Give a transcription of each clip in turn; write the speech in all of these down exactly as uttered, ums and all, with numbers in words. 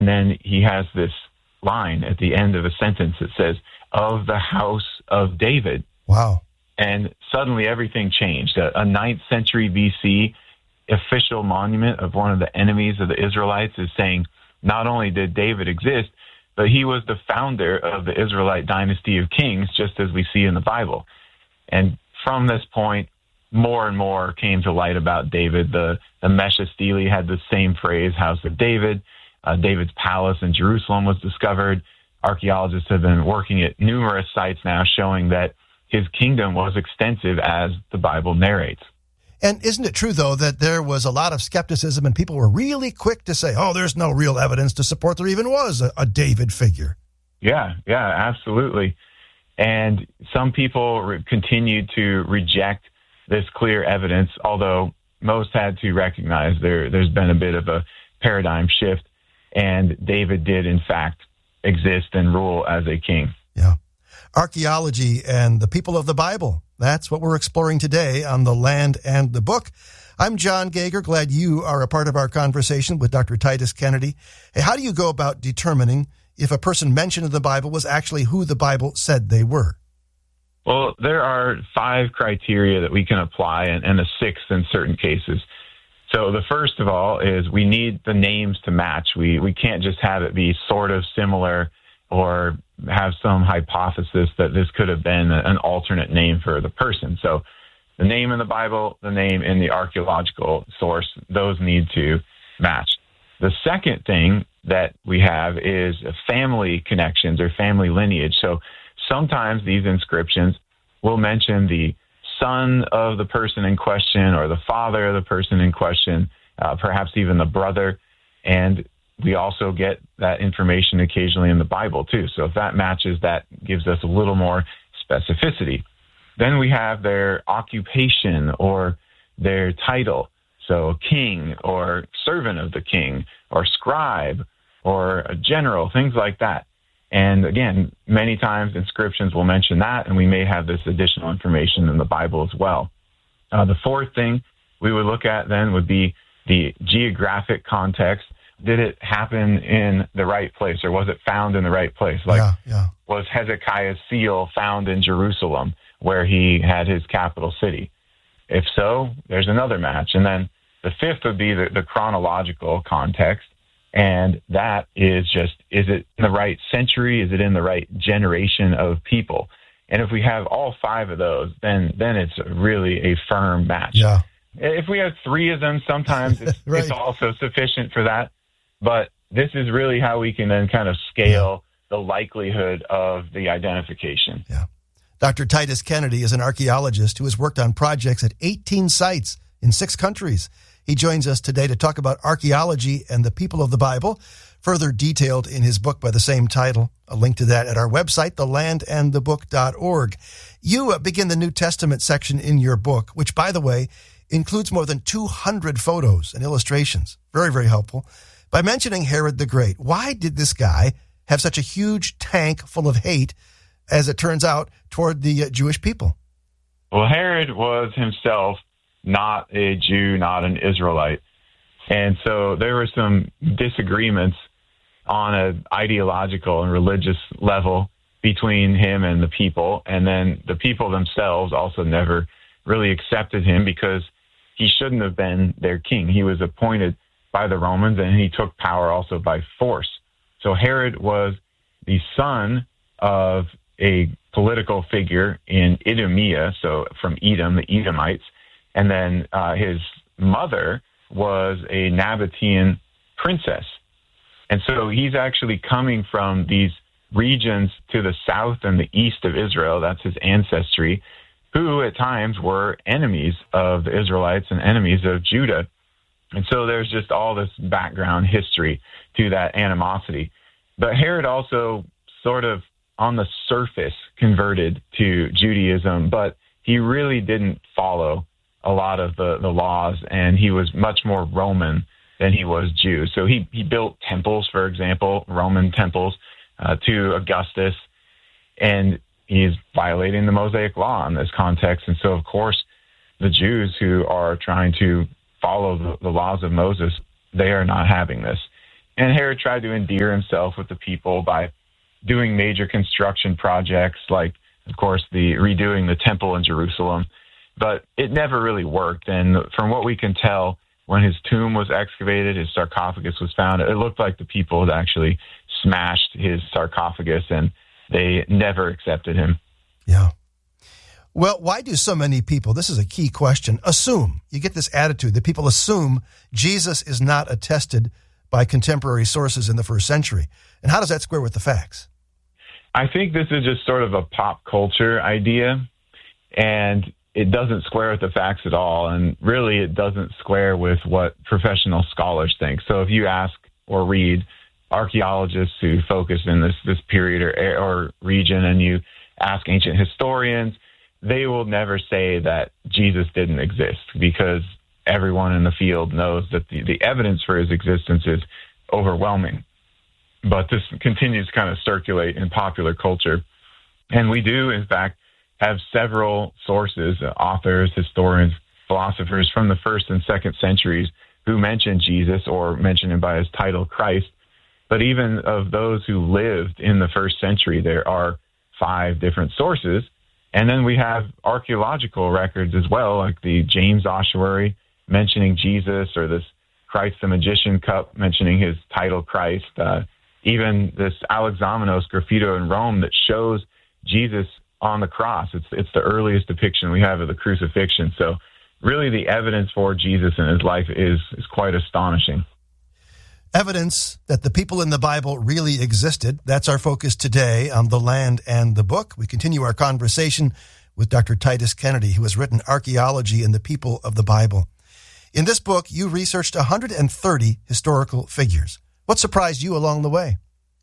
And then he has this line at the end of a sentence that says, of the house of David. Wow. And suddenly everything changed. A, a ninth century B C official monument of one of the enemies of the Israelites is saying not only did David exist, but he was the founder of the Israelite dynasty of kings, just as we see in the Bible. And from this point, more and more came to light about David. The, the Mesha Stele had the same phrase, House of David. Uh, David's palace in Jerusalem was discovered. Archaeologists have been working at numerous sites now showing that his kingdom was extensive as the Bible narrates. And isn't it true, though, that there was a lot of skepticism and people were really quick to say, oh, there's no real evidence to support there even was a, a David figure? Yeah, yeah, absolutely. And some people re- continued to reject this clear evidence, although most had to recognize there, there's been a bit of a paradigm shift, and David did, in fact, exist and rule as a king. Yeah. Archaeology and the people of the Bible. That's what we're exploring today on The Land and the Book. I'm John Gager. Glad you are a part of our conversation with Doctor Titus Kennedy. Hey, how do you go about determining if a person mentioned in the Bible was actually who the Bible said they were? Well, there are five criteria that we can apply, and, and a sixth in certain cases. So the first of all is we need the names to match. We we can't just have it be sort of similar or have some hypothesis that this could have been an alternate name for the person. So the name in the Bible, the name in the archaeological source, those need to match. The second thing that we have is family connections or family lineage. So sometimes these inscriptions will mention the son of the person in question or the father of the person in question, uh, perhaps even the brother. And we also get that information occasionally in the Bible, too. So if that matches, that gives us a little more specificity. Then we have their occupation or their title. So king or servant of the king or scribe or a general, things like that. And again, many times inscriptions will mention that, and we may have this additional information in the Bible as well. Uh, the fourth thing we would look at then would be the geographic context. Did it happen in the right place, or was it found in the right place? Like, yeah, yeah. Was Hezekiah's seal found in Jerusalem, where he had his capital city? If so, there's another match. And then the fifth would be the, the chronological context. And that is just, is it in the right century? Is it in the right generation of people? And if we have all five of those, then then it's really a firm match. Yeah. If we have three of them, sometimes it's, right. it's also sufficient for that. But this is really how we can then kind of scale yeah. the likelihood of the identification. Yeah. Doctor Titus Kennedy is an archaeologist who has worked on projects at eighteen sites in six countries. He joins us today to talk about archaeology and the people of the Bible, further detailed in his book by the same title. A link to that at our website, the land and the book dot org. You uh, begin the New Testament section in your book, which, by the way, includes more than two hundred photos and illustrations. Very, very helpful. By mentioning Herod the Great. Why did this guy have such a huge tank full of hate, as it turns out, toward the uh, Jewish people? Well, Herod was himself not a Jew, not an Israelite. And so there were some disagreements on an ideological and religious level between him and the people. And then the people themselves also never really accepted him because he shouldn't have been their king. He was appointed by the Romans, and he took power also by force. So Herod was the son of a political figure in Idumea, so from Edom, the Edomites. And then uh, his mother was a Nabatean princess. And so he's actually coming from these regions to the south and the east of Israel, that's his ancestry, who at times were enemies of the Israelites and enemies of Judah. And so there's just all this background history to that animosity. But Herod also sort of on the surface converted to Judaism, but he really didn't follow a lot of the, the laws, and he was much more Roman than he was Jew. So he, he built temples, for example, Roman temples, uh, to Augustus, and he's violating the Mosaic Law in this context. And so, of course, the Jews who are trying to follow the, the laws of Moses, they are not having this. And Herod tried to endear himself with the people by doing major construction projects like, of course, the redoing the temple in Jerusalem. But it never really worked. And from what we can tell, when his tomb was excavated, his sarcophagus was found, it looked like the people had actually smashed his sarcophagus, and they never accepted him. Yeah. Well, why do so many people, this is a key question, assume, you get this attitude that people assume Jesus is not attested by contemporary sources in the first century? And how does that square with the facts? I think this is just sort of a pop culture idea, and it doesn't square with the facts at all. And really, it doesn't square with what professional scholars think. So if you ask or read archaeologists who focus in this, this period or, or region, and you ask ancient historians, they will never say that Jesus didn't exist, because everyone in the field knows that the, the evidence for his existence is overwhelming. But this continues to kind of circulate in popular culture. And we do, in fact, have several sources, uh, authors, historians, philosophers from the first and second centuries who mention Jesus or mention him by his title, Christ. But even of those who lived in the first century, there are five different sources. And then we have archaeological records as well, like the James Ossuary mentioning Jesus, or this Christ the Magician cup mentioning his title, Christ. Uh, even this Alexamenos graffito in Rome that shows Jesus on the cross. It's it's the earliest depiction we have of the crucifixion. So really the evidence for Jesus and his life is, is quite astonishing. Evidence that the people in the Bible really existed. That's our focus today on The Land and the Book. We continue our conversation with Doctor Titus Kennedy, who has written Archaeology and the People of the Bible. In this book, you researched one hundred thirty historical figures. What surprised you along the way?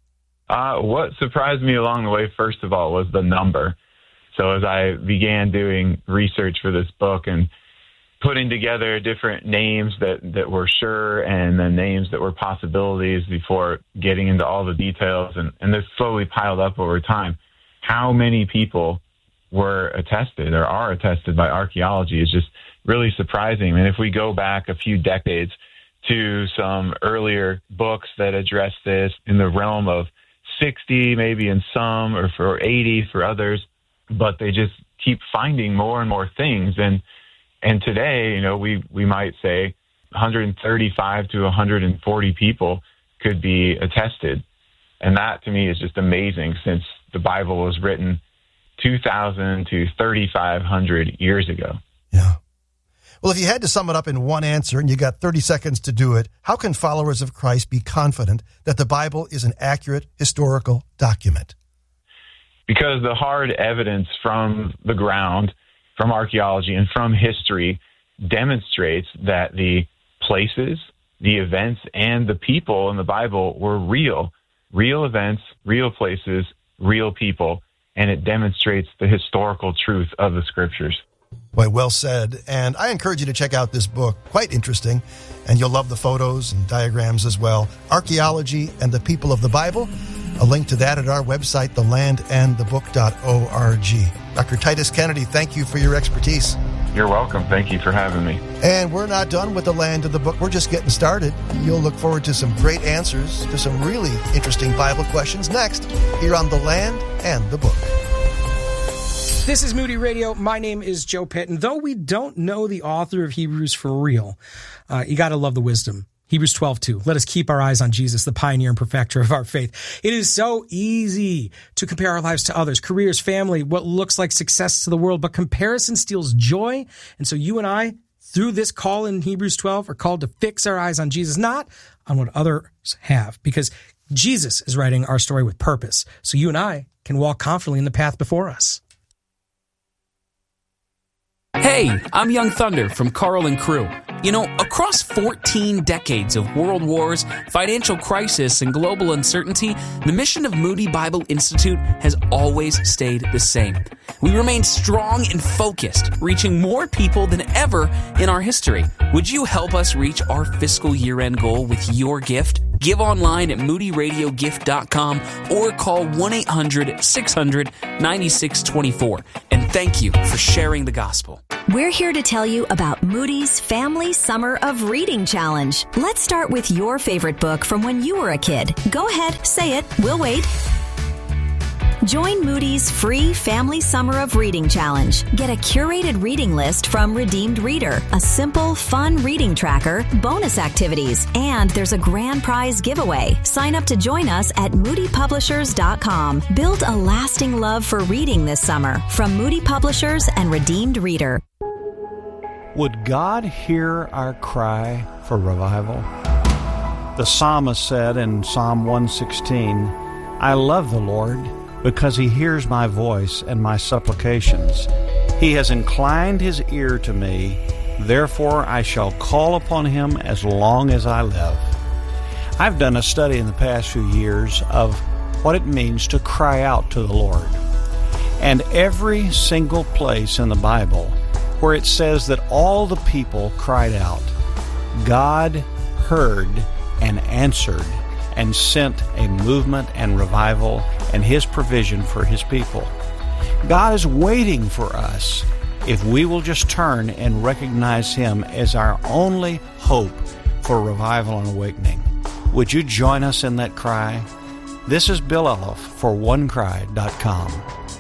Uh, what surprised me along the way, first of all, was the number. So as I began doing research for this book and putting together different names that, that were sure and then names that were possibilities before getting into all the details, and, and this slowly piled up over time, how many people were attested or are attested by archaeology is just really surprising. And if we go back a few decades to some earlier books that address this in the realm of sixty, maybe in some, or for eighty for others, but they just keep finding more and more things. And and today, you know, we, we might say one hundred thirty-five to one hundred forty people could be attested. And that, to me, is just amazing, since the Bible was written two thousand to thirty-five hundred years ago. Yeah. Well, if you had to sum it up in one answer, and you got thirty seconds to do it, how can followers of Christ be confident that the Bible is an accurate historical document? Because the hard evidence from the ground, from archaeology, and from history demonstrates that the places, the events, and the people in the Bible were real. Real events, real places, real people, and it demonstrates the historical truth of the Scriptures. Boy, well said. And I encourage you to check out this book. Quite interesting. And you'll love the photos and diagrams as well. Archaeology and the People of the Bible. A link to that at our website, the land and the book dot org. Doctor Titus Kennedy, thank you for your expertise. You're welcome. Thank you for having me. And we're not done with The Land and the Book. We're just getting started. You'll look forward to some great answers to some really interesting Bible questions next here on The Land and the Book. This is Moody Radio. My name is Joe Pitt, and though we don't know the author of Hebrews for real, uh, you got to love the wisdom. Hebrews twelve two. Let us keep our eyes on Jesus, the pioneer and perfecter of our faith. It is so easy to compare our lives to others, careers, family, what looks like success to the world, but comparison steals joy. And so you and I, through this call in Hebrews twelve, are called to fix our eyes on Jesus, not on what others have, because Jesus is writing our story with purpose. So you and I can walk confidently in the path before us. Hey, I'm Young Thunder from Carl and Crew. You know, across fourteen decades of world wars, financial crisis, and global uncertainty, the mission of Moody Bible Institute has always stayed the same. We remain strong and focused, reaching more people than ever in our history. Would you help us reach our fiscal year-end goal with your gift? Give online at moody radio gift dot com or call one eight hundred six hundred nine six two four. And thank you for sharing the gospel. We're here to tell you about Moody's Family Summer of Reading Challenge. Let's start with your favorite book from when you were a kid. Go ahead, say it. We'll wait. Join Moody's free Family Summer of Reading Challenge. Get a curated reading list from Redeemed Reader, a simple, fun reading tracker, bonus activities, and there's a grand prize giveaway. Sign up to join us at moody publishers dot com. Build a lasting love for reading this summer from Moody Publishers and Redeemed Reader. Would God hear our cry for revival? The psalmist said in Psalm one sixteen, I love the Lord, because he hears my voice and my supplications. He has inclined his ear to me, therefore I shall call upon him as long as I live. I've done a study in the past few years of what it means to cry out to the Lord. And every single place in the Bible where it says that all the people cried out, God heard and answered and sent a movement and revival and his provision for his people. God is waiting for us if we will just turn and recognize him as our only hope for revival and awakening. Would you join us in that cry? This is Bill Elliff for one cry dot com.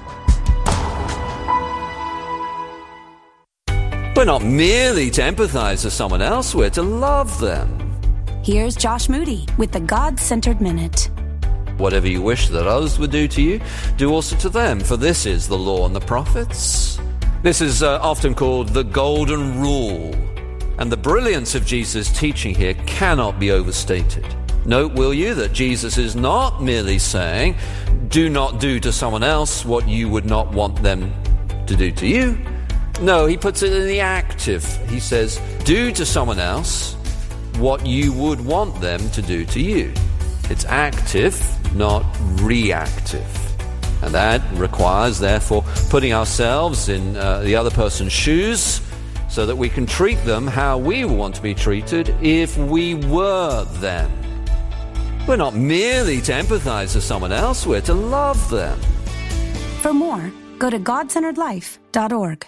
We're not merely to empathize with someone else, we're to love them. Here's Josh Moody with the God-Centered Minute. Whatever you wish that others would do to you, do also to them, for this is the law and the prophets. This is uh, often called the Golden Rule, and the brilliance of Jesus' teaching here cannot be overstated. Note, will you, that Jesus is not merely saying, do not do to someone else what you would not want them to do to you. No, he puts it in the active. He says, do to someone else what you would want them to do to you. It's active, not reactive. And that requires, therefore, putting ourselves in uh, the other person's shoes so that we can treat them how we want to be treated if we were them. We're not merely to empathize with someone else, we're to love them. For more, go to god centered life dot org.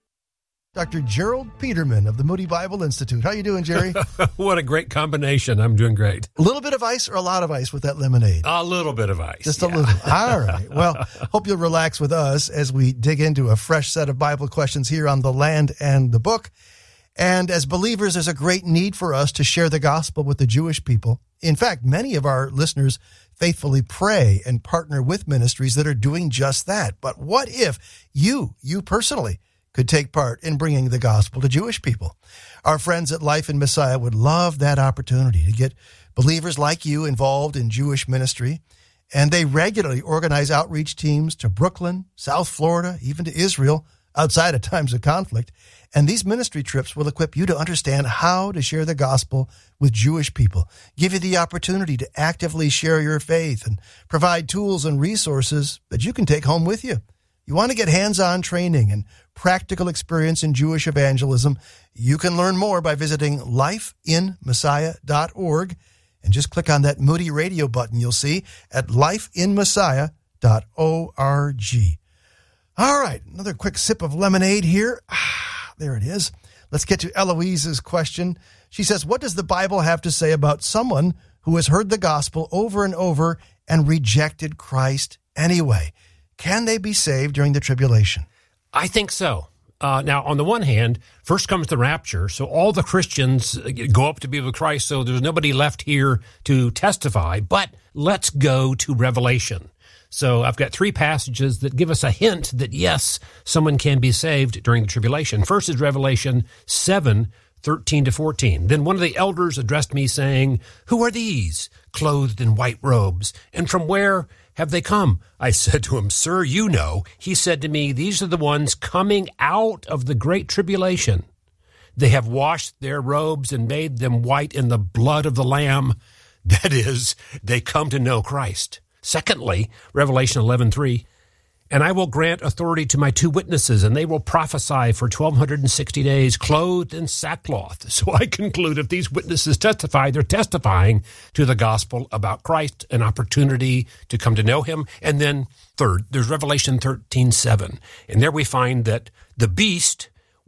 Doctor Gerald Peterman of the Moody Bible Institute. How you doing, Jerry? What a great combination. I'm doing great. A little bit of ice or a lot of ice with that lemonade? A little bit of ice. Just yeah. a little. All right. Well, hope you'll relax with us as we dig into a fresh set of Bible questions here on The Land and the Book. And as believers, there's a great need for us to share the gospel with the Jewish people. In fact, many of our listeners faithfully pray and partner with ministries that are doing just that. But what if you, you personally, could take part in bringing the gospel to Jewish people? Our friends at Life in Messiah would love that opportunity to get believers like you involved in Jewish ministry, and they regularly organize outreach teams to Brooklyn, South Florida, even to Israel, outside of times of conflict. And these ministry trips will equip you to understand how to share the gospel with Jewish people, give you the opportunity to actively share your faith, and provide tools and resources that you can take home with you. You want to get hands-on training and practical experience in Jewish evangelism? You can learn more by visiting life in messiah dot org and just click on that Moody Radio button you'll see at life in messiah dot org. All right, another quick sip of lemonade here. Ah, there it is. Let's get to Eloise's question. She says, what does the Bible have to say about someone who has heard the gospel over and over and rejected Christ anyway? Can they be saved during the tribulation? I think so. Uh, now, on the one hand, first comes the rapture, so all the Christians go up to be with Christ, so there's nobody left here to testify. But let's go to Revelation. So I've got three passages that give us a hint that, yes, someone can be saved during the tribulation. First is Revelation seven, thirteen to fourteen. Then one of the elders addressed me saying, who are these, clothed in white robes, and from where have they come? I said to him, sir, you know. He said to me, these are the ones coming out of the great tribulation. They have washed their robes and made them white in the blood of the Lamb. That is, they come to know Christ. Secondly, Revelation eleven three, and I will grant authority to my two witnesses, and they will prophesy for twelve sixty days, clothed in sackcloth. So I conclude if these witnesses testify, they're testifying to the gospel about Christ, an opportunity to come to know him. And then third, there's Revelation thirteen seven, and there we find that the beast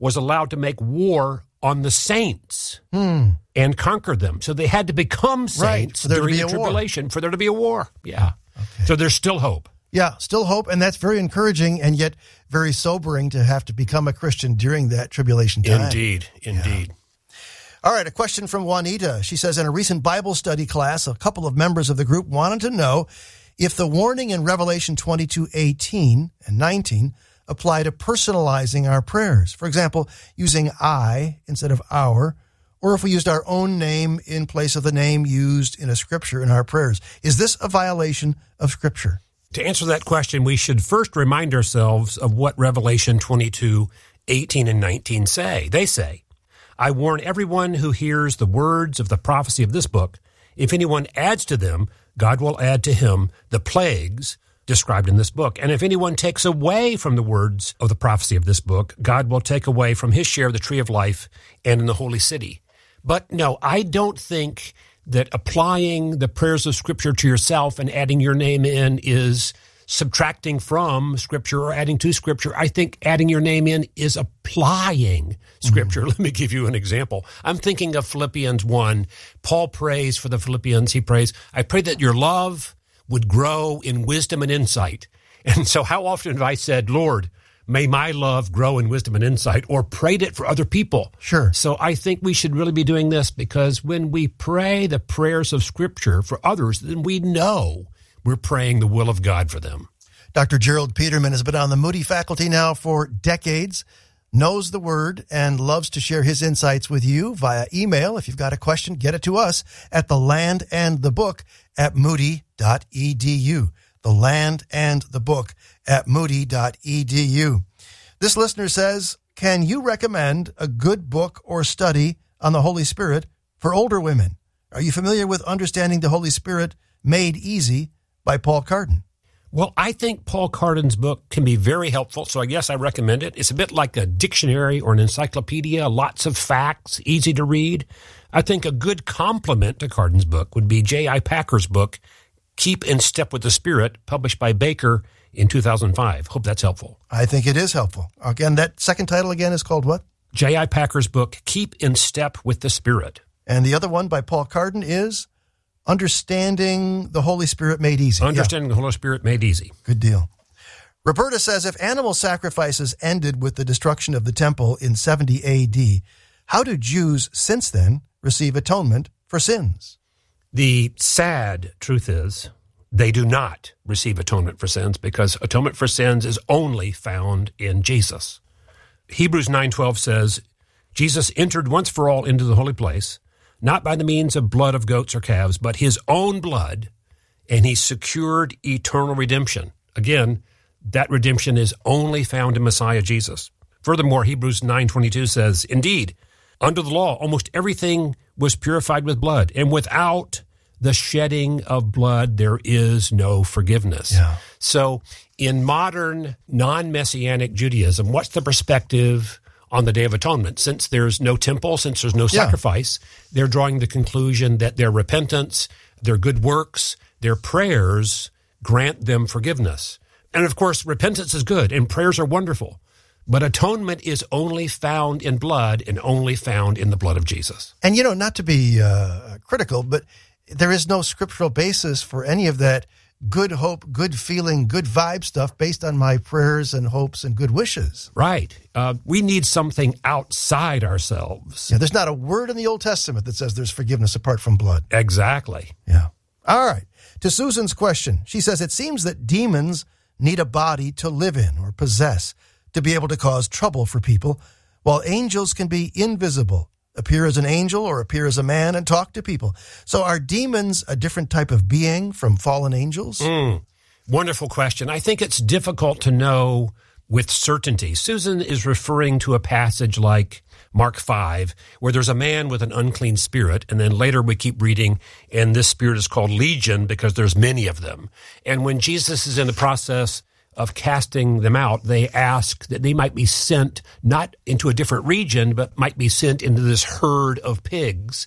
was allowed to make war on the saints Hmm. and conquer them. So they had to become saints Right, during the tribulation for there to be a war. Yeah. Okay. So there's still hope. Yeah, still hope, and that's very encouraging and yet very sobering to have to become a Christian during that tribulation time. Indeed, indeed. Yeah. All right, a question from Juanita. She says, in a recent Bible study class, a couple of members of the group wanted to know if the warning in Revelation twenty-two eighteen and nineteen apply to personalizing our prayers. For example, using I instead of our, or if we used our own name in place of the name used in a scripture in our prayers. Is this a violation of Scripture? To answer that question, we should first remind ourselves of what Revelation twenty-two eighteen and nineteen say. They say, I warn everyone who hears the words of the prophecy of this book. If anyone adds to them, God will add to him the plagues described in this book. And if anyone takes away from the words of the prophecy of this book, God will take away from his share of the tree of life and in the holy city. But no, I don't think that applying the prayers of Scripture to yourself and adding your name in is subtracting from Scripture or adding to Scripture. I think adding your name in is applying Scripture. Mm-hmm. Let me give you an example. I'm thinking of Philippians one. Paul prays for the Philippians. He prays, I pray that your love would grow in wisdom and insight. And so how often have I said, Lord, may my love grow in wisdom and insight, or prayed it for other people? Sure. So I think we should really be doing this, because when we pray the prayers of Scripture for others, then we know we're praying the will of God for them. Doctor Gerald Peterman has been on the Moody faculty now for decades, knows the Word, and loves to share his insights with you via email. If you've got a question, get it to us at the land and the book at moody dot e d u. The Land and the Book at moody dot e d u. This listener says, can you recommend a good book or study on the Holy Spirit for older women? Are you familiar with Understanding the Holy Spirit Made Easy by Paul Carden? Well, I think Paul Carden's book can be very helpful, so I guess I recommend it. It's a bit like a dictionary or an encyclopedia, lots of facts, easy to read. I think a good complement to Carden's book would be J I Packer's book, Keep in Step with the Spirit, published by Baker in two thousand five. Hope that's helpful. I think it is helpful. Again, that second title again is called what? J I Packer's book, Keep in Step with the Spirit. And the other one by Paul Carden is Understanding the Holy Spirit Made Easy. Understanding yeah. the Holy Spirit Made Easy. Good deal. Roberta says, if animal sacrifices ended with the destruction of the temple in seventy A D, how do Jews since then receive atonement for sins? The sad truth is they do not receive atonement for sins, because atonement for sins is only found in Jesus. Hebrews nine twelve says, Jesus entered once for all into the holy place, not by the means of blood of goats or calves, but his own blood, and he secured eternal redemption. Again, that redemption is only found in Messiah Jesus. Furthermore, Hebrews nine twenty-two says, indeed, under the law, almost everything was purified with blood, and without the shedding of blood, there is no forgiveness. Yeah. So in modern non-Messianic Judaism, what's the perspective on the Day of Atonement? Since there's no temple, since there's no yeah. sacrifice, they're drawing the conclusion that their repentance, their good works, their prayers grant them forgiveness. And of course, repentance is good and prayers are wonderful. But atonement is only found in blood and only found in the blood of Jesus. And, you know, not to be uh, critical, but there is no scriptural basis for any of that good hope, good feeling, good vibe stuff based on my prayers and hopes and good wishes. Right. Uh, we need something outside ourselves. Yeah, there's not a word in the Old Testament that says there's forgiveness apart from blood. Exactly. Yeah. All right. To Susan's question, she says, it seems that demons need a body to live in or possess to be able to cause trouble for people, while angels can be invisible, appear as an angel or appear as a man and talk to people. So are demons a different type of being from fallen angels? Mm, wonderful question. I think it's difficult to know with certainty. Susan is referring to a passage like Mark five, where there's a man with an unclean spirit, and then later we keep reading, and this spirit is called Legion because there's many of them. And when Jesus is in the process of casting them out, they ask that they might be sent not into a different region, but might be sent into this herd of pigs.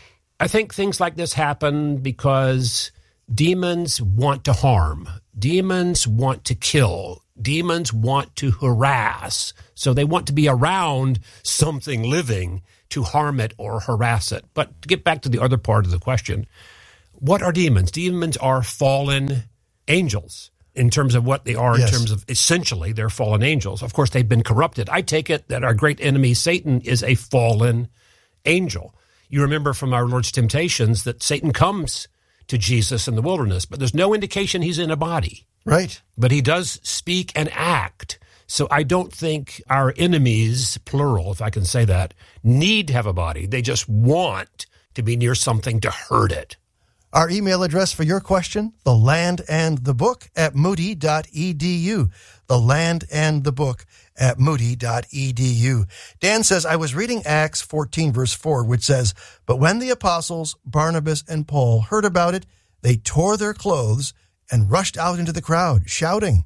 I think things like this happen because demons want to harm. Demons want to kill. Demons want to harass, so they want to be around something living to harm it or harass it. But to get back to the other part of the question, what are demons? Demons are fallen angels in terms of what they are, yes. in terms of essentially they're fallen angels. Of course, they've been corrupted. I take it that our great enemy, Satan, is a fallen angel. You remember from our Lord's temptations that Satan comes to Jesus in the wilderness, but there's no indication he's in a body. Right. But he does speak and act. So I don't think our enemies, plural, if I can say that, need to have a body. They just want to be near something to hurt it. Our email address for your question, the land and the book at moody dot e d u. The land and the book at moody dot e d u. Dan says, I was reading Acts fourteen, verse four, which says, but when the apostles, Barnabas and Paul, heard about it, they tore their clothes and rushed out into the crowd, shouting.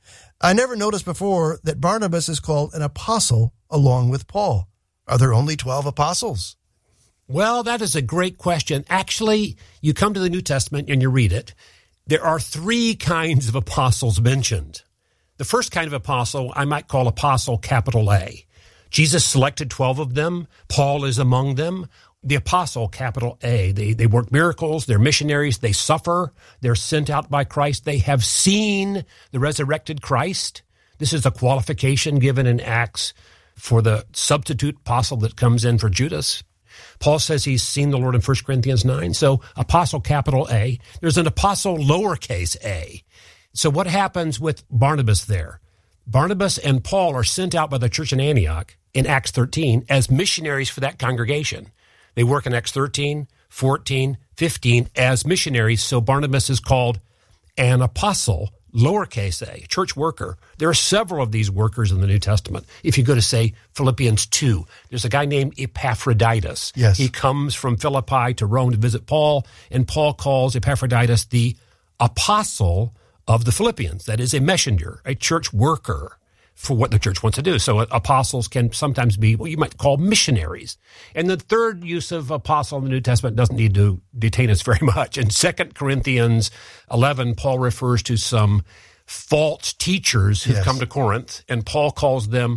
I never noticed before that Barnabas is called an apostle along with Paul. Are there only twelve apostles? Well, that is a great question. Actually, you come to the New Testament and you read it. There are three kinds of apostles mentioned. The first kind of apostle, I might call apostle capital A. Jesus selected twelve of them. Paul is among them. The apostle, capital A, they, they work miracles, they're missionaries, they suffer, they're sent out by Christ, they have seen the resurrected Christ. This is a qualification given in Acts for the substitute apostle that comes in for Judas. Paul says he's seen the Lord in First Corinthians nine, so apostle, capital A. There's an apostle, lowercase a. So what happens with Barnabas there? Barnabas and Paul are sent out by the church in Antioch in Acts thirteen as missionaries for that congregation. They work in Acts thirteen, fourteen, fifteen as missionaries, so Barnabas is called an apostle, lowercase a, church worker. There are several of these workers in the New Testament. If you go to, say, Philippians two, there's a guy named Epaphroditus. Yes. He comes from Philippi to Rome to visit Paul, and Paul calls Epaphroditus the apostle of the Philippians. That is a messenger, a church worker for what the church wants to do. So apostles can sometimes be what you might call missionaries. And the third use of apostle in the New Testament doesn't need to detain us very much. In Second Corinthians eleven, Paul refers to some false teachers who've yes. come to Corinth, and Paul calls them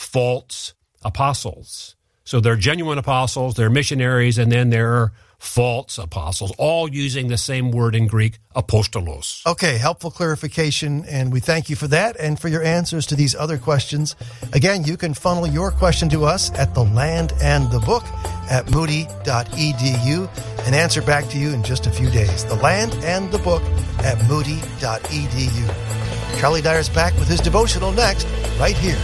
false apostles. So they're genuine apostles, they're missionaries, and then there are false apostles, all using the same word in Greek, apostolos. Okay, helpful clarification, and we thank you for that and for your answers to these other questions. Again, you can funnel your question to us at the land and the book at moody dot e d u and answer back to you in just a few days. The land and the book at moody dot e d u. Charlie Dyer's back with his devotional next, right here.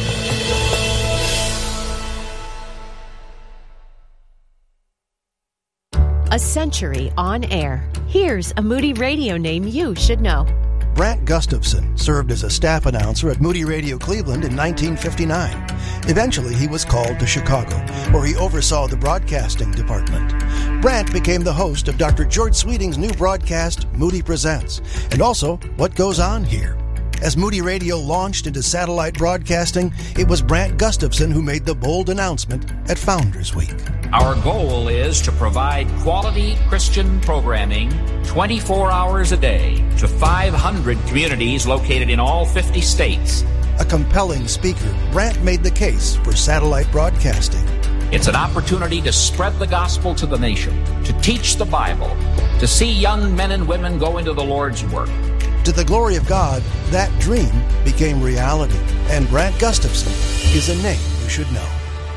A century on air. Here's a Moody Radio name you should know. Brant Gustafson served as a staff announcer at Moody Radio Cleveland in nineteen fifty-nine. Eventually, he was called to Chicago, where he oversaw the broadcasting department. Brant became the host of Doctor George Sweeting's new broadcast, Moody Presents, and also What Goes On Here. As Moody Radio launched into satellite broadcasting, it was Brant Gustafson who made the bold announcement at Founders Week. Our goal is to provide quality Christian programming twenty-four hours a day to five hundred communities located in all fifty states. A compelling speaker, Brant made the case for satellite broadcasting. It's an opportunity to spread the gospel to the nation, to teach the Bible, to see young men and women go into the Lord's work. To the glory of God, that dream became reality, and Brant Gustafson is a name you should know.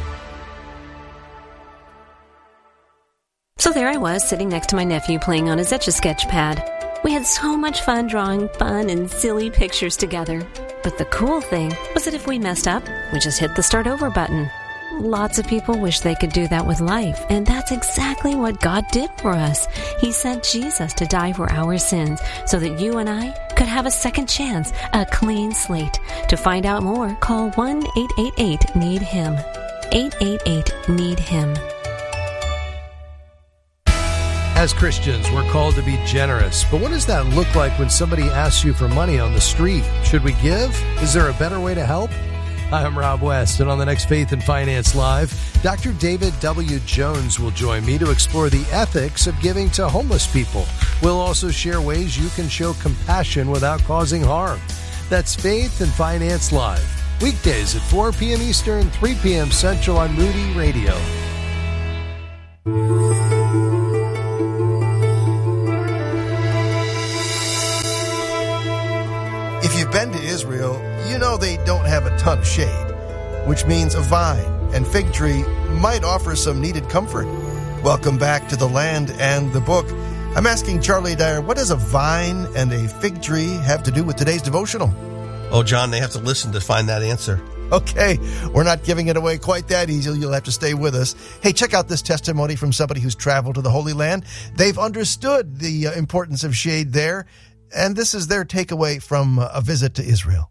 So there I was, sitting next to my nephew playing on his Etch-a-Sketch pad. We had so much fun drawing fun and silly pictures together. But the cool thing was that if we messed up, we just hit the start over button. Lots of people wish they could do that with life, and that's exactly what God did for us. He sent Jesus to die for our sins so that you and I could have a second chance, a clean slate. To find out more, call one eight eight eight need him. eight eight eight need him. As Christians, we're called to be generous. But what does that look like when somebody asks you for money on the street? Should we give? Is there a better way to help? Hi, I'm Rob West, and on the next Faith and Finance Live, Doctor David W. Jones will join me to explore the ethics of giving to homeless people. We'll also share ways you can show compassion without causing harm. That's Faith and Finance Live. Weekdays at four p.m. Eastern, three p.m. Central on Moody Radio. If you've been to Israel, you know they don't have a ton of shade, which means a vine and fig tree might offer some needed comfort. Welcome back to The Land and the Book. I'm asking Charlie Dyer, what does a vine and a fig tree have to do with today's devotional? Oh, John, they have to listen to find that answer. Okay, we're not giving it away quite that easy. You'll have to stay with us. Hey, check out this testimony from somebody who's traveled to the Holy Land. They've understood the uh, importance of shade there, and this is their takeaway from uh, a visit to Israel.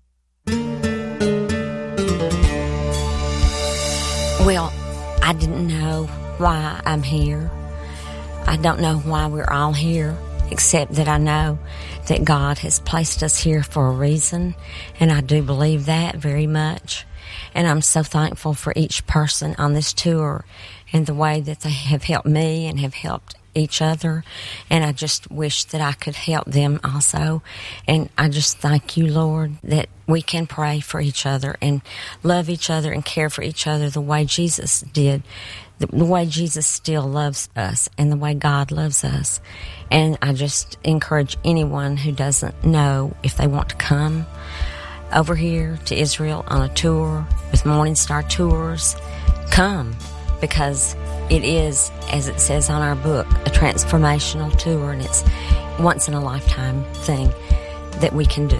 Well, I didn't know why I'm here. I don't know why we're all here, except that I know that God has placed us here for a reason, and I do believe that very much. And I'm so thankful for each person on this tour and the way that they have helped me and have helped each other, and I just wish that I could help them also. And I just thank you, Lord, that we can pray for each other and love each other and care for each other the way Jesus did, the, the way Jesus still loves us and the way God loves us. And I just encourage anyone who doesn't know, if they want to come over here to Israel on a tour with Morning Star Tours, come, because it is, as it says on our book, a transformational tour, and it's once-in-a-lifetime thing that we can do.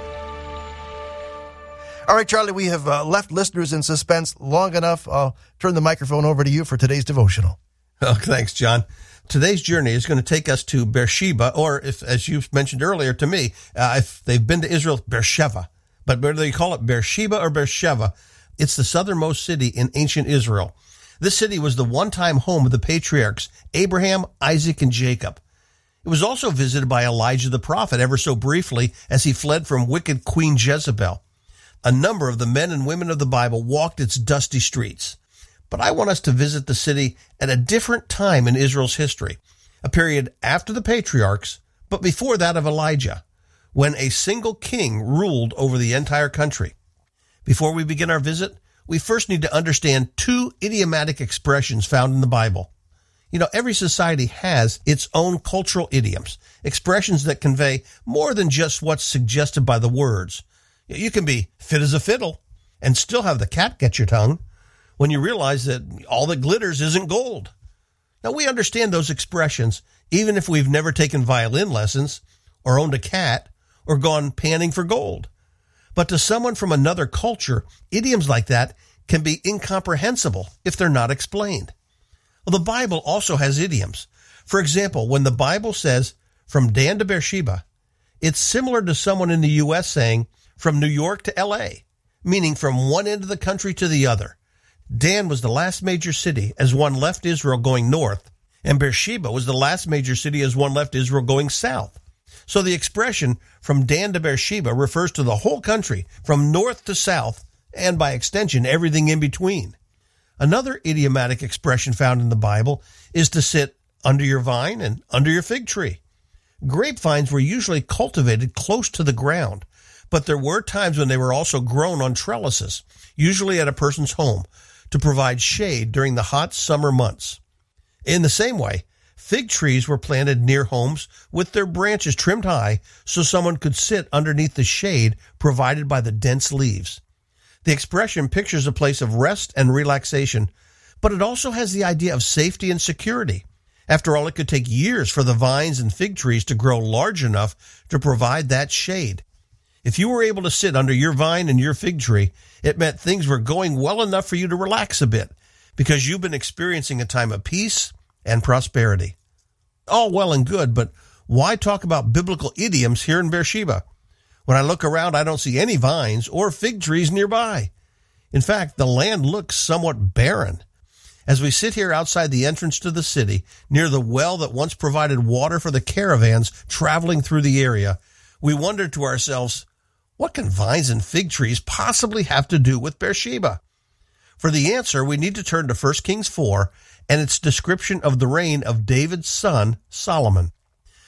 All right, Charlie, we have uh, left listeners in suspense long enough. I'll turn the microphone over to you for today's devotional. Oh, thanks, John. Today's journey is going to take us to Beersheba, or if, as you mentioned earlier to me, uh, if they've been to Israel, Beersheba. But whether you call it Beersheba or Beersheba, it's the southernmost city in ancient Israel. This city was the one-time home of the patriarchs Abraham, Isaac, and Jacob. It was also visited by Elijah the prophet ever so briefly as he fled from wicked Queen Jezebel. A number of the men and women of the Bible walked its dusty streets. But I want us to visit the city at a different time in Israel's history, a period after the patriarchs, but before that of Elijah, when a single king ruled over the entire country. Before we begin our visit, we first need to understand two idiomatic expressions found in the Bible. You know, every society has its own cultural idioms, expressions that convey more than just what's suggested by the words. You can be fit as a fiddle and still have the cat get your tongue when you realize that all that glitters isn't gold. Now, we understand those expressions even if we've never taken violin lessons or owned a cat or gone panning for gold. But to someone from another culture, idioms like that can be incomprehensible if they're not explained. Well, the Bible also has idioms. For example, when the Bible says, from Dan to Beersheba, it's similar to someone in the U S saying, from New York to L A, meaning from one end of the country to the other. Dan was the last major city as one left Israel going north, and Beersheba was the last major city as one left Israel going south. So the expression from Dan to Beersheba refers to the whole country from north to south, and by extension, everything in between. Another idiomatic expression found in the Bible is to sit under your vine and under your fig tree. Grapevines were usually cultivated close to the ground, but there were times when they were also grown on trellises, usually at a person's home, to provide shade during the hot summer months. In the same way, fig trees were planted near homes with their branches trimmed high so someone could sit underneath the shade provided by the dense leaves. The expression pictures a place of rest and relaxation, but it also has the idea of safety and security. After all, it could take years for the vines and fig trees to grow large enough to provide that shade. If you were able to sit under your vine and your fig tree, it meant things were going well enough for you to relax a bit because you've been experiencing a time of peace and prosperity. All well and good, but why talk about biblical idioms here in Beersheba? When I look around, I don't see any vines or fig trees nearby. In fact, the land looks somewhat barren. As we sit here outside the entrance to the city, near the well that once provided water for the caravans traveling through the area, we wonder to ourselves, what can vines and fig trees possibly have to do with Beersheba? For the answer, we need to turn to First Kings four and its description of the reign of David's son, Solomon.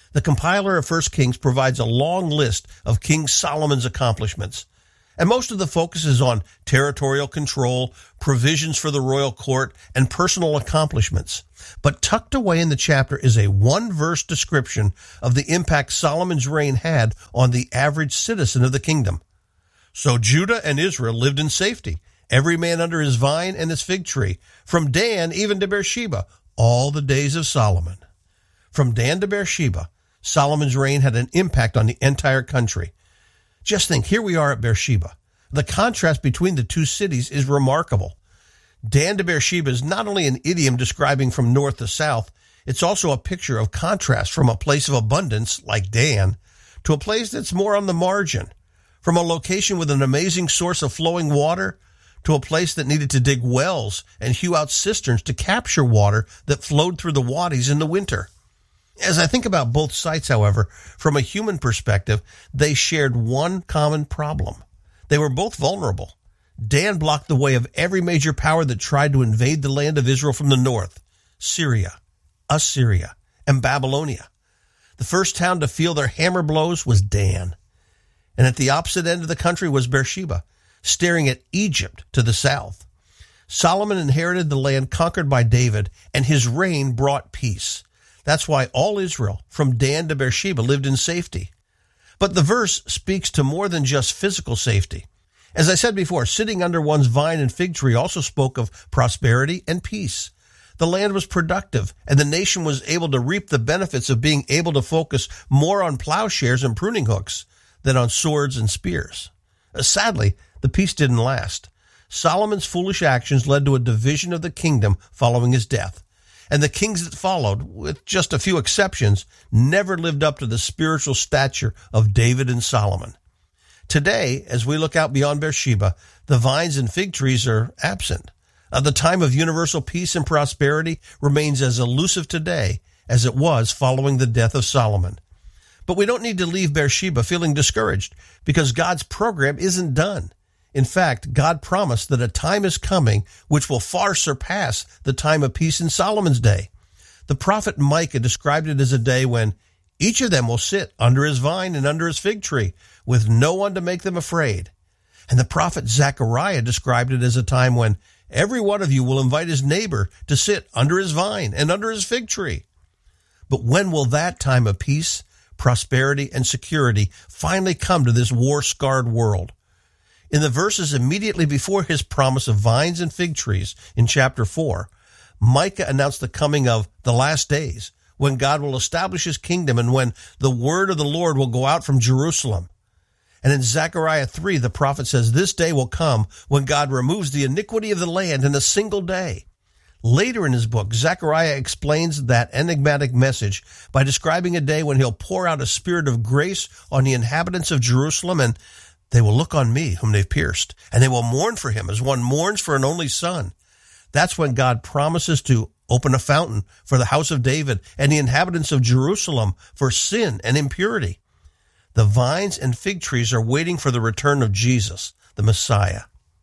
The compiler of First Kings provides a long list of King Solomon's accomplishments, and most of the focus is on territorial control, provisions for the royal court, and personal accomplishments. But tucked away in the chapter is a one-verse description of the impact Solomon's reign had on the average citizen of the kingdom. So Judah and Israel lived in safety, every man under his vine and his fig tree, from Dan even to Beersheba, all the days of Solomon. From Dan to Beersheba, Solomon's reign had an impact on the entire country. Just think, here we are at Beersheba. The contrast between the two cities is remarkable. Dan to Beersheba is not only an idiom describing from north to south, it's also a picture of contrast from a place of abundance, like Dan, to a place that's more on the margin, from a location with an amazing source of flowing water to a place that needed to dig wells and hew out cisterns to capture water that flowed through the wadis in the winter. As I think about both sites, however, from a human perspective, they shared one common problem. They were both vulnerable. Dan blocked the way of every major power that tried to invade the land of Israel from the north: Syria, Assyria, and Babylonia. The first town to feel their hammer blows was Dan. And at the opposite end of the country was Beersheba, staring at Egypt to the south. Solomon inherited the land conquered by David, and his reign brought peace. That's why all Israel, from Dan to Beersheba, lived in safety. But the verse speaks to more than just physical safety. As I said before, sitting under one's vine and fig tree also spoke of prosperity and peace. The land was productive, and the nation was able to reap the benefits of being able to focus more on plowshares and pruning hooks than on swords and spears. Sadly, the peace didn't last. Solomon's foolish actions led to a division of the kingdom following his death. And the kings that followed, with just a few exceptions, never lived up to the spiritual stature of David and Solomon. Today, as we look out beyond Beersheba, the vines and fig trees are absent. Uh, the time of universal peace and prosperity remains as elusive today as it was following the death of Solomon. But we don't need to leave Beersheba feeling discouraged, because God's program isn't done. In fact, God promised that a time is coming which will far surpass the time of peace in Solomon's day. The prophet Micah described it as a day when each of them will sit under his vine and under his fig tree, with no one to make them afraid. And the prophet Zechariah described it as a time when every one of you will invite his neighbor to sit under his vine and under his fig tree. But when will that time of peace, prosperity, and security finally come to this war-scarred world? In the verses immediately before his promise of vines and fig trees in chapter four, Micah announced the coming of the last days, when God will establish his kingdom and when the word of the Lord will go out from Jerusalem. And in Zechariah three, the prophet says this day will come when God removes the iniquity of the land in a single day. Later in his book, Zechariah explains that enigmatic message by describing a day when he'll pour out a spirit of grace on the inhabitants of Jerusalem, and they will look on me whom they've pierced, and they will mourn for him as one mourns for an only son. That's when God promises to open a fountain for the house of David and the inhabitants of Jerusalem for sin and impurity. The vines and fig trees are waiting for the return of Jesus, the Messiah.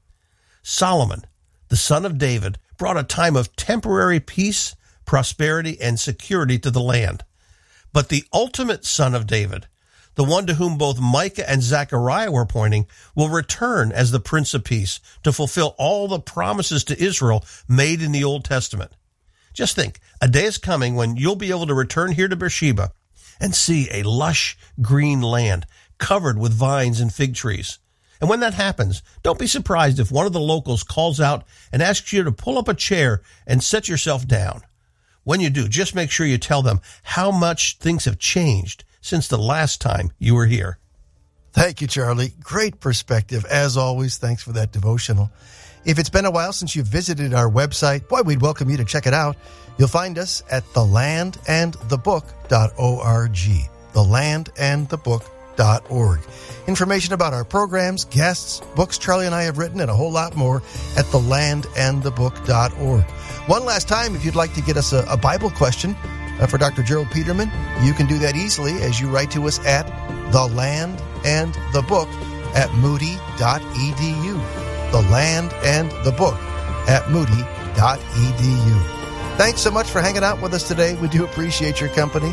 Solomon, the son of David, brought a time of temporary peace, prosperity, and security to the land. But the ultimate son of David, the one to whom both Micah and Zechariah were pointing, will return as the Prince of Peace to fulfill all the promises to Israel made in the Old Testament. Just think, a day is coming when you'll be able to return here to Beersheba and see a lush green land covered with vines and fig trees. And when that happens, don't be surprised if one of the locals calls out and asks you to pull up a chair and set yourself down. When you do, just make sure you tell them how much things have changed since the last time you were here. Thank you, Charlie. Great perspective. As always, thanks for that devotional. If it's been a while since you've visited our website, boy, we'd welcome you to check it out. You'll find us at the land and the book dot org. the land and the book dot org. Information about our programs, guests, books Charlie and I have written, and a whole lot more at the land and the book dot org. One last time, if you'd like to get us a, a Bible question uh, for Doctor Gerald Peterman, you can do that easily as you write to us at the land and the book at moody dot e d u. The Land and the Book at moody dot e d u. Thanks so much for hanging out with us today. We do appreciate your company.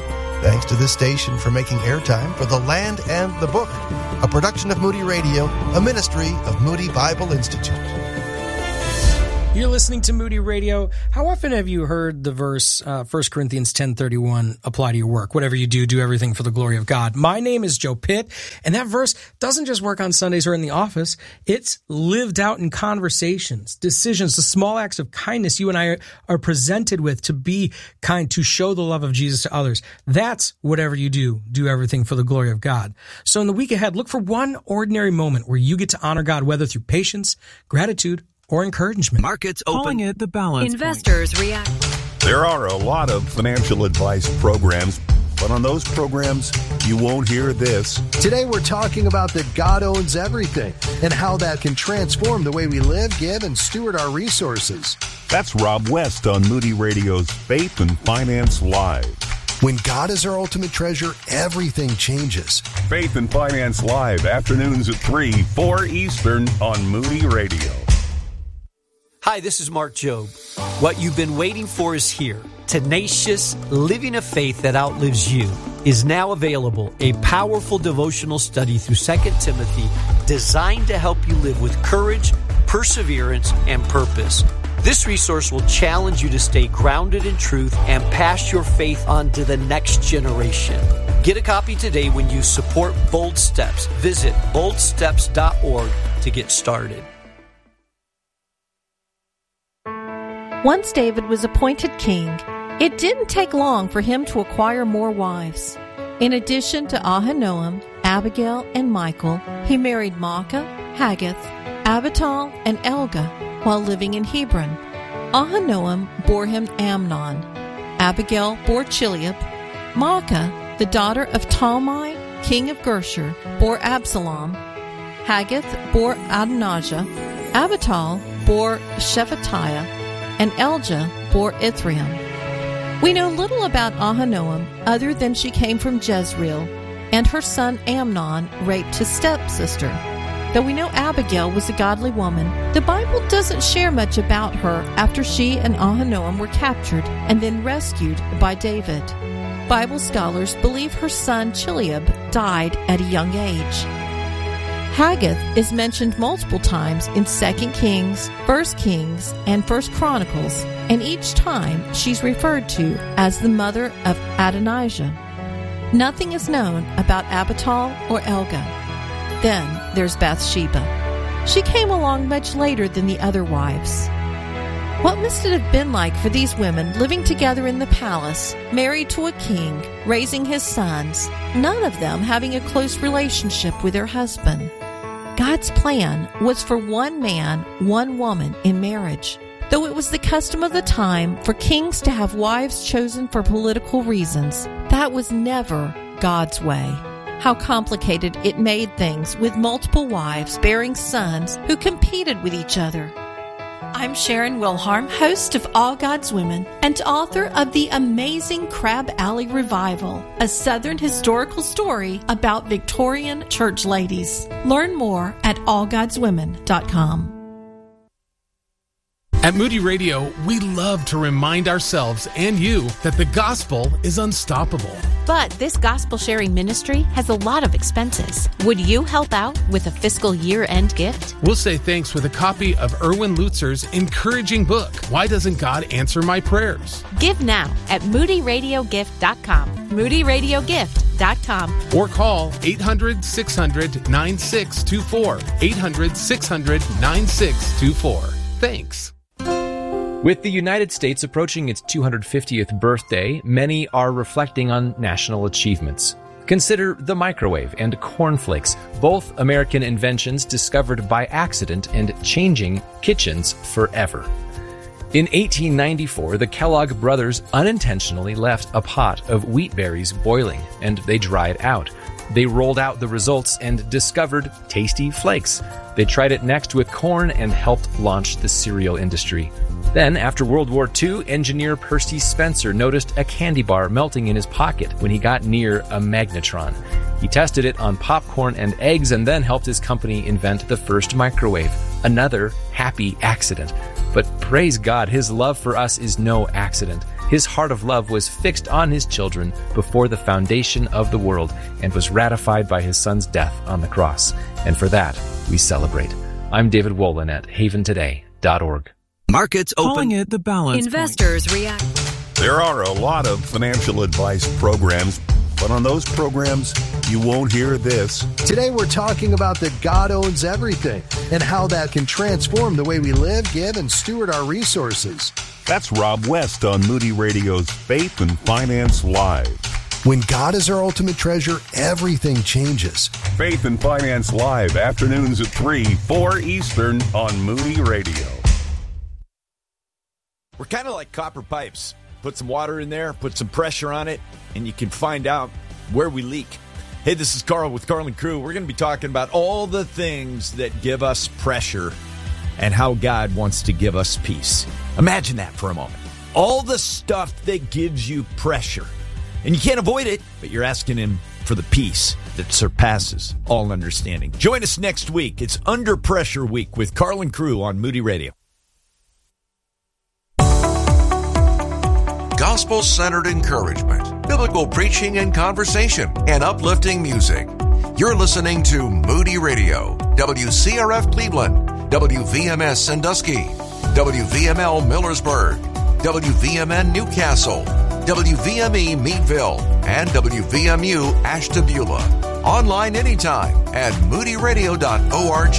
Thanks to this station for making airtime for The Land and the Book, a production of Moody Radio, a ministry of Moody Bible Institute. You're listening to Moody Radio. How often have you heard the verse, uh, First Corinthians ten thirty-one, apply to your work? Whatever you do, do everything for the glory of God. My name is Joe Pitt, and that verse doesn't just work on Sundays or in the office. It's lived out in conversations, decisions, the small acts of kindness you and I are, are presented with to be kind, to show the love of Jesus to others. That's whatever you do, do everything for the glory of God. So in the week ahead, look for one ordinary moment where you get to honor God, whether through patience, gratitude, or encouragement. Markets open. Calling it the balance Investors point. react. There are a lot of financial advice programs, but on those programs, you won't hear this. Today we're talking about that God owns everything and how that can transform the way we live, give, and steward our resources. That's Rob West on Moody Radio's Faith and Finance Live. When God is our ultimate treasure, everything changes. Faith and Finance Live, afternoons at three, four Eastern on Moody Radio. Hi, this is Mark Jobe. What you've been waiting for is here. Tenacious Living a Faith That Outlives You is now available. A powerful devotional study through Second Timothy designed to help you live with courage, perseverance, and purpose. This resource will challenge you to stay grounded in truth and pass your faith on to the next generation. Get a copy today when you support Bold Steps. Visit bold steps dot org to get started. Once David was appointed king, it didn't take long for him to acquire more wives. In addition to Ahinoam, Abigail, and Michal, he married Maacah, Haggith, Abital, and Elga while living in Hebron. Ahinoam bore him Amnon. Abigail bore Chileab. Maacah, the daughter of Talmai, king of Geshur, bore Absalom. Haggith bore Adonijah. Abital bore Shephatiah. And Elja bore Ithream. We know little about Ahinoam other than she came from Jezreel, and her son Amnon raped his stepsister. Though we know Abigail was a godly woman, the Bible doesn't share much about her after she and Ahinoam were captured and then rescued by David. Bible scholars believe her son Chileab died at a young age. Haggith is mentioned multiple times in Second Kings, First Kings, and First Chronicles, and each time she's referred to as the mother of Adonijah. Nothing is known about Abital or Elga. Then there's Bathsheba. She came along much later than the other wives. What must it have been like for these women living together in the palace, married to a king, raising his sons, none of them having a close relationship with their husband? God's plan was for one man, one woman in marriage. Though it was the custom of the time for kings to have wives chosen for political reasons, that was never God's way. How complicated it made things with multiple wives bearing sons who competed with each other. I'm Sharon Wilharm, host of All God's Women and author of the amazing Crab Alley Revival, a Southern historical story about Victorian church ladies. Learn more at all gods women dot com. At Moody Radio, we love to remind ourselves and you that the gospel is unstoppable. But this gospel sharing ministry has a lot of expenses. Would you help out with a fiscal year-end gift? We'll say thanks with a copy of Erwin Lutzer's encouraging book, Why Doesn't God Answer My Prayers? Give now at moody radio gift dot com. moody radio gift dot com. Or call eight hundred, six hundred, nine six two four. eight hundred, six hundred, nine six two four. Thanks. With the United States approaching its two hundred fiftieth birthday, many are reflecting on national achievements. Consider the microwave and cornflakes, both American inventions discovered by accident and changing kitchens forever. In eighteen ninety-four, the Kellogg brothers unintentionally left a pot of wheat berries boiling, and they dried out. They rolled out the results and discovered tasty flakes. They tried it next with corn and helped launch the cereal industry. Then, after World War Two, engineer Percy Spencer noticed a candy bar melting in his pocket when he got near a magnetron. He tested it on popcorn and eggs and then helped his company invent the first microwave. Another happy accident. But praise God, his love for us is no accident. His heart of love was fixed on his children before the foundation of the world and was ratified by his son's death on the cross. And for that, we celebrate. I'm David Wolin at haven today dot org. Markets open. Calling it the balance Investors point. React. There are a lot of financial advice programs, but on those programs, you won't hear this. Today we're talking about that God owns everything and how that can transform the way we live, give, and steward our resources. That's Rob West on Moody Radio's Faith and Finance Live. When God is our ultimate treasure, everything changes. Faith and Finance Live, afternoons at three, four Eastern on Moody Radio. We're kind of like copper pipes. Put some water in there, put some pressure on it, and you can find out where we leak. Hey, this is Carl with Carl and Crew. We're going to be talking about all the things that give us pressure and how God wants to give us peace. Imagine that for a moment. All the stuff that gives you pressure. And you can't avoid it, but you're asking him for the peace that surpasses all understanding. Join us next week. It's Under Pressure Week with Carl and Crew on Moody Radio. Gospel-centered encouragement, biblical preaching and conversation, and uplifting music. You're listening to Moody Radio, W C R F Cleveland, W V M S Sandusky, W V M L Millersburg, W V M N Newcastle, W V M E Meadville, and W V M U Ashtabula. Online anytime at moody radio dot org.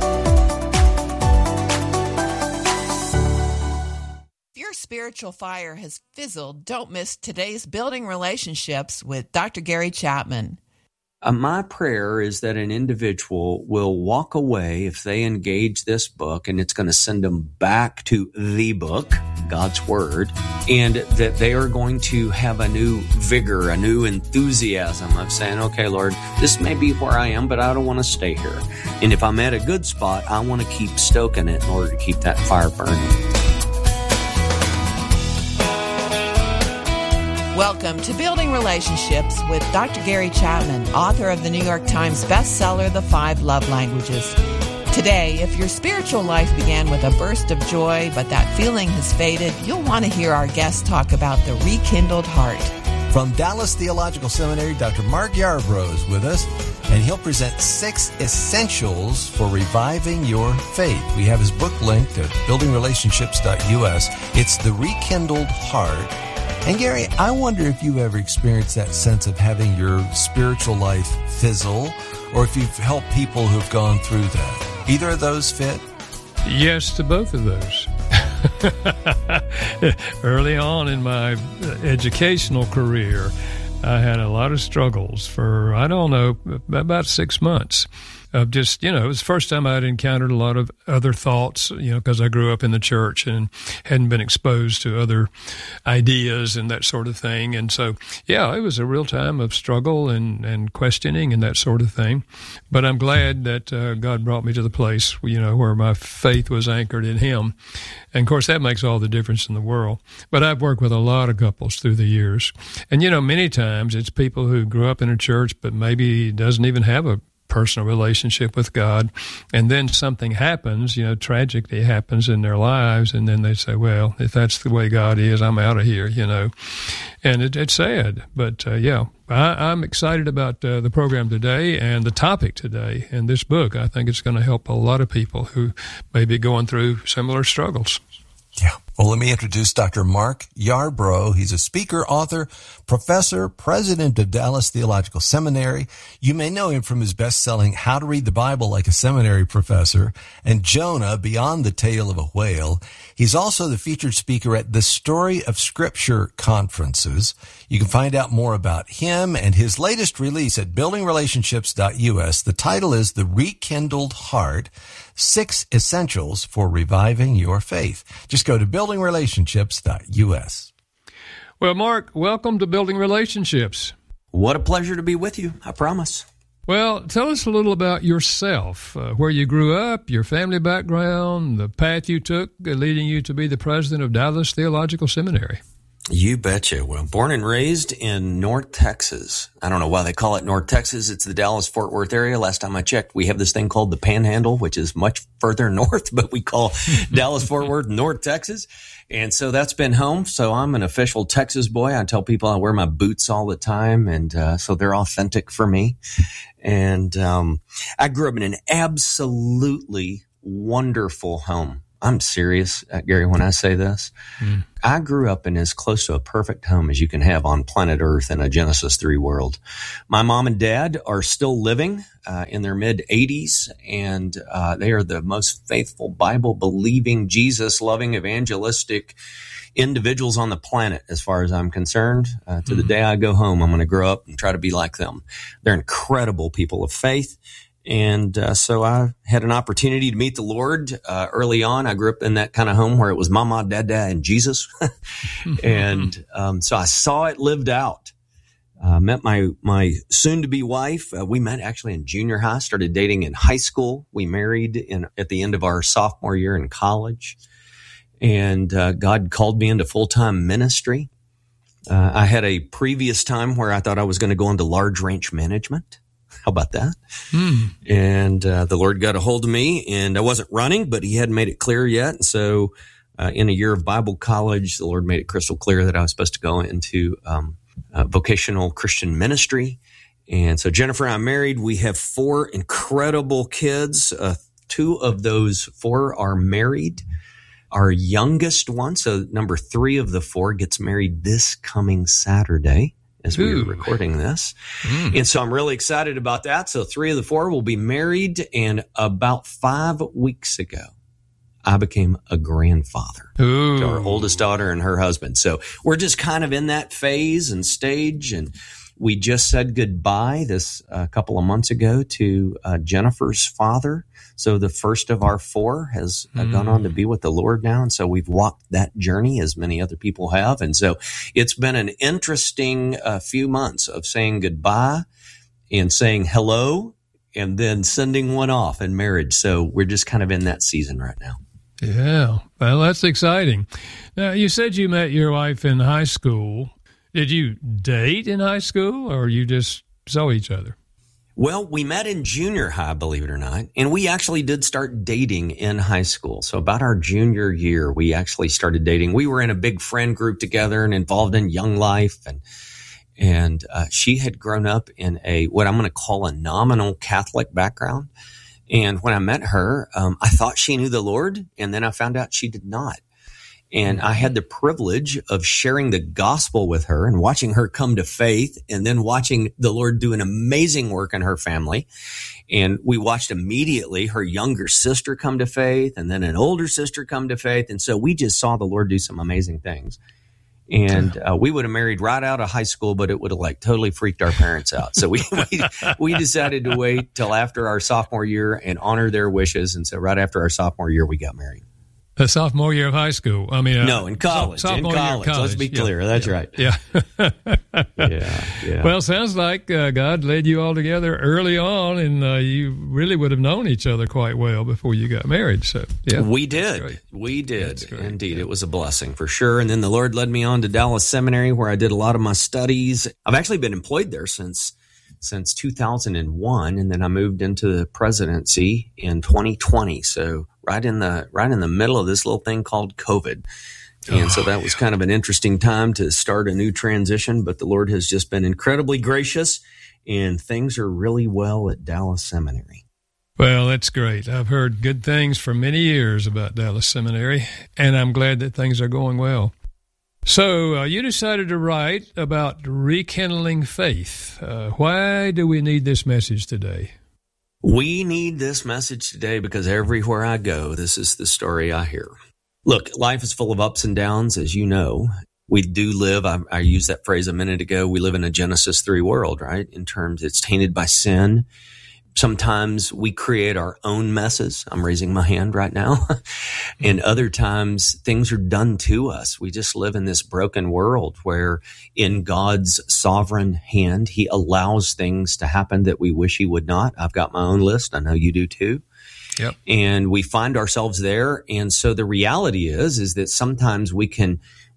If your spiritual fire has fizzled, don't miss today's Building Relationships with Doctor Gary Chapman. Uh, my prayer is that an individual will walk away if they engage this book, and it's going to send them back to the book, God's Word, and that they are going to have a new vigor, a new enthusiasm of saying, okay, Lord, this may be where I am, but I don't want to stay here. And if I'm at a good spot, I want to keep stoking it in order to keep that fire burning. Welcome to Building Relationships with Doctor Gary Chapman, author of the New York Times bestseller, The Five Love Languages. Today, if your spiritual life began with a burst of joy, but that feeling has faded, you'll want to hear our guest talk about the rekindled heart. From Dallas Theological Seminary, Doctor Mark Yarbrough is with us, and he'll present six essentials for reviving your faith. We have his book linked at building relationships dot U S. It's The Rekindled Heart. And Gary, I wonder if you've ever experienced that sense of having your spiritual life fizzle, or if you've helped people who've gone through that. Either of those fit? Yes to both of those. Early on in my educational career, I had a lot of struggles for, I don't know, about six months. Of just, you know, it was the first time I'd encountered a lot of other thoughts, you know, because I grew up in the church and hadn't been exposed to other ideas and that sort of thing. And so, yeah, it was a real time of struggle and, and questioning and that sort of thing. But I'm glad that uh, God brought me to the place, you know, where my faith was anchored in Him. And, of course, that makes all the difference in the world. But I've worked with a lot of couples through the years. And, you know, many times it's people who grew up in a church but maybe doesn't even have a personal relationship with God, and then something happens, you know, tragically happens in their lives, and then they say, well, if that's the way God is, I'm out of here, you know. And it, it's sad, but uh, yeah, I, I'm excited about uh, the program today and the topic today and this book. I think it's going to help a lot of people who may be going through similar struggles. Yeah. Well, let me introduce Doctor Mark Yarbrough. He's a speaker, author, professor, president of Dallas Theological Seminary. You may know him from his best-selling How to Read the Bible Like a Seminary Professor and Jonah, Beyond the Tale of a Whale. He's also the featured speaker at the Story of Scripture conferences. You can find out more about him and his latest release at building relationships dot U S. The title is The Rekindled Heart, Six Essentials for Reviving Your Faith. Just go to building relationships dot U S. Well, Mark, welcome to Building Relationships. What a pleasure to be with you, I promise. Well, tell us a little about yourself, uh, where you grew up, your family background, the path you took uh, leading you to be the president of Dallas Theological Seminary. You betcha. Well, born and raised in North Texas. I don't know why they call it North Texas. It's the Dallas-Fort Worth area. Last time I checked, we have this thing called the Panhandle, which is much further north, but we call Dallas-Fort Worth North Texas. And so that's been home. So I'm an official Texas boy. I tell people I wear my boots all the time. And uh, so they're authentic for me. And um, I grew up in an absolutely wonderful home. I'm serious, uh, Gary, when I say this. Mm. I grew up in as close to a perfect home as you can have on planet Earth in a Genesis three world. My mom and dad are still living uh, in their mid eighties, and uh, they are the most faithful, Bible-believing, Jesus-loving, evangelistic individuals on the planet, as far as I'm concerned. Uh, to mm. the day I go home, I'm going to grow up and try to be like them. They're incredible people of faith. And uh, so I had an opportunity to meet the Lord uh, early on. I grew up in that kind of home where it was mama, dada, and Jesus. and um, so I saw it lived out. Uh, met my my soon-to-be wife. Uh, we met actually in junior high, started dating in high school. We married in at the end of our sophomore year in college. And uh, God called me into full-time ministry. Uh, I had a previous time where I thought I was going to go into large ranch management. How about that? Mm. And uh, the Lord got a hold of me, and I wasn't running, but he hadn't made it clear yet. And so uh, in a year of Bible college, the Lord made it crystal clear that I was supposed to go into um, uh, vocational Christian ministry. And so Jennifer and I married. We have four incredible kids. Uh, two of those four are married. Our youngest one, so number three of the four, gets married this coming Saturday, as we were recording this. Mm. And so I'm really excited about that. So three of the four will be married. And about five weeks ago, I became a grandfather Ooh. to our oldest daughter and her husband. So we're just kind of in that phase and stage. And we just said goodbye this a uh, couple of months ago to uh, Jennifer's father. So the first of our four has uh, mm. gone on to be with the Lord now. And so we've walked that journey as many other people have. And so it's been an interesting uh, few months of saying goodbye and saying hello and then sending one off in marriage. So we're just kind of in that season right now. Yeah. Well, that's exciting. Now, you said you met your wife in high school. Did you date in high school, or you just saw each other? Well, we met in junior high, believe it or not, and we actually did start dating in high school. So about our junior year, we actually started dating. We were in a big friend group together and involved in Young Life, and and uh, she had grown up in a what I'm going to call a nominal Catholic background. And when I met her, um, I thought she knew the Lord, and then I found out she did not. And I had the privilege of sharing the gospel with her and watching her come to faith, and then watching the Lord do an amazing work in her family. And we watched immediately her younger sister come to faith, and then an older sister come to faith. And so we just saw the Lord do some amazing things. And uh, we would have married right out of high school, but it would have like totally freaked our parents out. So we, we we decided to wait till after our sophomore year and honor their wishes. And so right after our sophomore year, we got married. The sophomore year of high school. I mean, uh, no, in college. So, in college. college. Let's be clear. Yeah, That's yeah, right. Yeah. yeah, yeah. Well, sounds like uh, God led you all together early on, and uh, you really would have known each other quite well before you got married. So, yeah, we did. We did. Indeed, yeah. It was a blessing for sure. And then the Lord led me on to Dallas Seminary, where I did a lot of my studies. I've actually been employed there since since two thousand one, and then I moved into the presidency in twenty twenty. So. Right in the right in the middle of this little thing called COVID. And oh, so that was kind of an interesting time to start a new transition, but the Lord has just been incredibly gracious, and things are really well at Dallas Seminary. Well, that's great. I've heard good things for many years about Dallas Seminary, and I'm glad that things are going well. So uh, you decided to write about rekindling faith. Uh, why do we need this message today? We need this message today because everywhere I go, this is the story I hear. Look, life is full of ups and downs, as you know. We do live, I, I used that phrase a minute ago, we live in a Genesis three world, right? In terms, it's tainted by sin. Sometimes we create our own messes. I'm raising my hand right now. And other times things are done to us. We just live in this broken world where in God's sovereign hand, he allows things to happen that we wish he would not. I've got my own list. I know you do too. Yep. And we find ourselves there. And so the reality is, is that sometimes we can,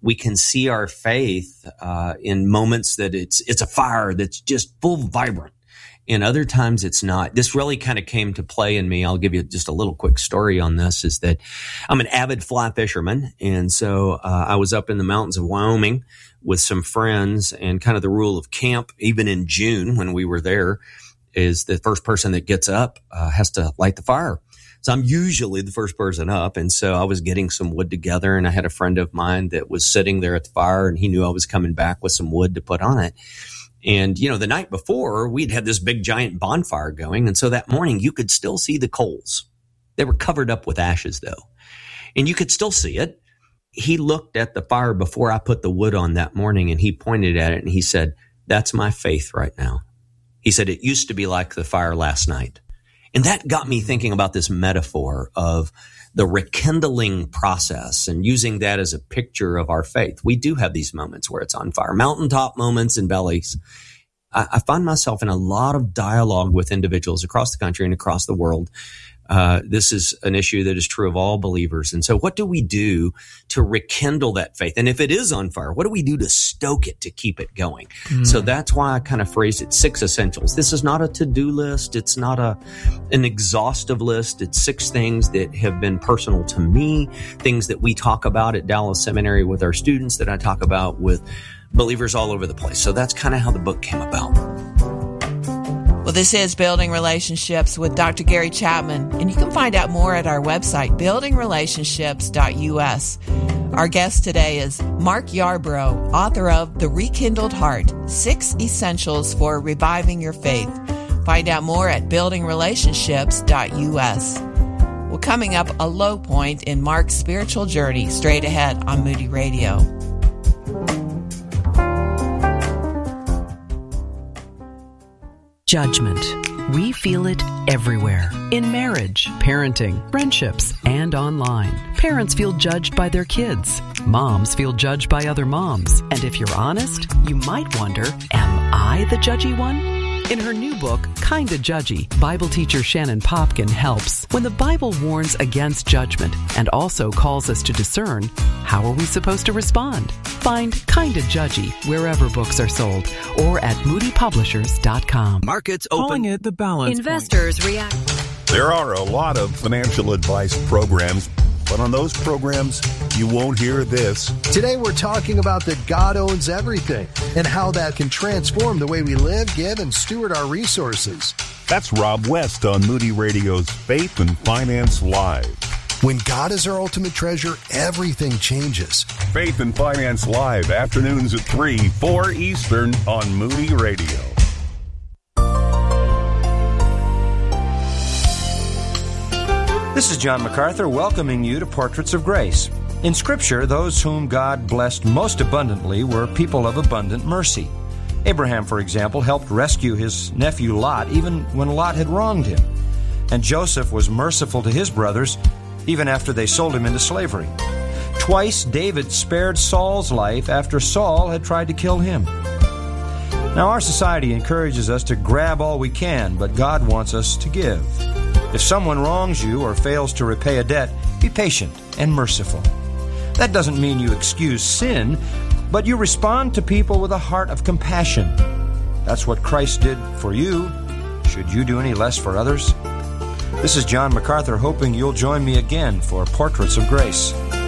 we can see our faith uh, in moments that it's it's a fire that's just full vibrant. And other times it's not. This really kind of came to play in me. I'll give you just a little quick story on this, is that I'm an avid fly fisherman. And so uh, I was up in the mountains of Wyoming with some friends, and kind of the rule of camp, even in June when we were there, is the first person that gets up uh, has to light the fire. So I'm usually the first person up. And so I was getting some wood together, and I had a friend of mine that was sitting there at the fire, and he knew I was coming back with some wood to put on it. And, you know, the night before, we'd had this big giant bonfire going. And so that morning, you could still see the coals. They were covered up with ashes, though. And you could still see it. He looked at the fire before I put the wood on that morning, and he pointed at it, and he said, "That's my faith right now." He said, "It used to be like the fire last night." And that got me thinking about this metaphor of the rekindling process, and using that as a picture of our faith. We do have these moments where it's on fire, mountaintop moments and valleys. I, I find myself in a lot of dialogue with individuals across the country and across the world. Uh, this is an issue that is true of all believers. And so what do we do to rekindle that faith? And if it is on fire, what do we do to stoke it, to keep it going? Mm. So that's why I kind of phrased it six essentials. This is not a to-do list. It's not a an exhaustive list. It's six things that have been personal to me, things that we talk about at Dallas Seminary with our students, that I talk about with believers all over the place. So that's kind of how the book came about. Well, this is Building Relationships with Doctor Gary Chapman, and you can find out more at our website, building relationships dot U S. Our guest today is Mark Yarbrough, author of The Rekindled Heart, Six Essentials for Reviving Your Faith. Find out more at building relationships dot U S. Well, coming up, a low point in Mark's spiritual journey, straight ahead on Moody Radio. Judgment. We feel it everywhere. In marriage, parenting, friendships, and online. Parents feel judged by their kids. Moms feel judged by other moms. And if you're honest, you might wonder, am I the judgy one? In her new book, Kinda Judgy, Bible teacher Shannon Popkin helps. When the Bible warns against judgment and also calls us to discern, how are we supposed to respond? Find Kinda Judgy wherever books are sold or at moody publishers dot com. Markets open. Calling it the balance Investors point. react. There are a lot of financial advice programs, but on those programs, you won't hear this. Today we're talking about that God owns everything and how that can transform the way we live, give, and steward our resources. That's Rob West on Moody Radio's Faith and Finance Live. When God is our ultimate treasure, everything changes. Faith and Finance Live, afternoons at three, four Eastern on Moody Radio. This is John MacArthur welcoming you to Portraits of Grace. In Scripture, those whom God blessed most abundantly were people of abundant mercy. Abraham, for example, helped rescue his nephew Lot even when Lot had wronged him. And Joseph was merciful to his brothers even after they sold him into slavery. Twice, David spared Saul's life after Saul had tried to kill him. Now, our society encourages us to grab all we can, but God wants us to give. If someone wrongs you or fails to repay a debt, be patient and merciful. That doesn't mean you excuse sin, but you respond to people with a heart of compassion. That's what Christ did for you. Should you do any less for others? This is John MacArthur hoping you'll join me again for Portraits of Grace.